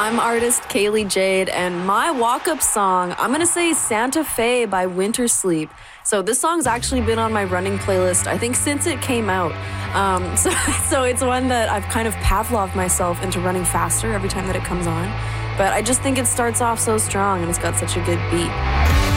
I'm artist Kaylee Jade, and my walk-up song, I'm gonna say Santa Fe by Winter Sleep. So this song's actually been on my running playlist, I think, since it came out. So it's one that I've kind of Pavloved myself into running faster every time that it comes on. But I just think it starts off so strong, and it's got such a good beat.